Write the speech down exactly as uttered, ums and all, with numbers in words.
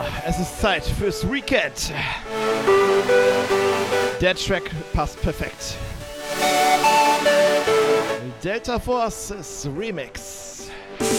es ist Zeit fürs Weekend. Der Track passt perfekt. Delta Force Remix.